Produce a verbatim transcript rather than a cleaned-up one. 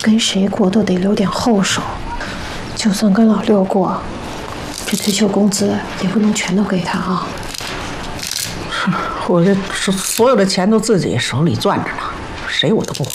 跟谁过都得留点后手，就算跟老六过，这退休工资也不能全都给他啊。 是，我这所有的钱都自己手里攥着呢，谁我都不管。